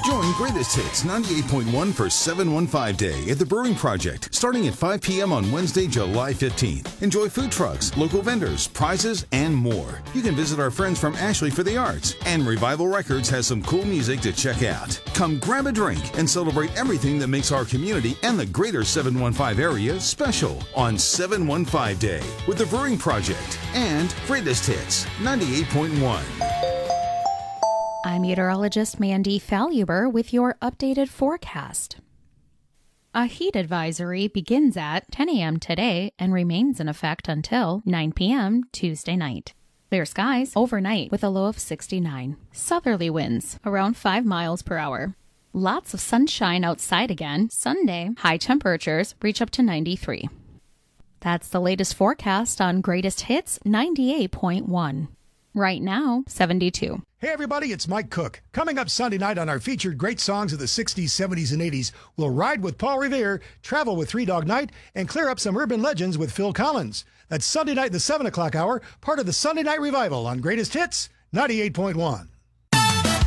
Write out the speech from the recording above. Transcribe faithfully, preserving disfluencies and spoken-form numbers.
Join Greatest Hits ninety-eight point one for seven one five Day at the Brewing Project, starting at five p.m. on Wednesday, July fifteenth. Enjoy food trucks, local vendors, prizes, and more. You can visit our friends from Ashley for the Arts, and Revival Records has some cool music to check out. Come grab a drink and celebrate everything that makes our community and the greater seven one five area special on seven one five Day with the Brewing Project and Greatest Hits ninety-eight point one. I'm meteorologist Mandy Faluber with your updated forecast. A heat advisory begins at ten a.m. today and remains in effect until nine p.m. Tuesday night. Clear skies overnight with a low of sixty-nine. Southerly winds around five miles per hour. Lots of sunshine outside again. Sunday, high temperatures reach up to ninety-three. That's the latest forecast on Greatest Hits ninety-eight point one. Right now, seventy-two. Hey everybody, it's Mike Cook. Coming up Sunday night on our featured great songs of the sixties, seventies, and eighties, we'll ride with Paul Revere, travel with Three Dog Night, and clear up some urban legends with Phil Collins. That's Sunday night, the seven o'clock hour, part of the Sunday Night Revival on Greatest Hits ninety-eight point one.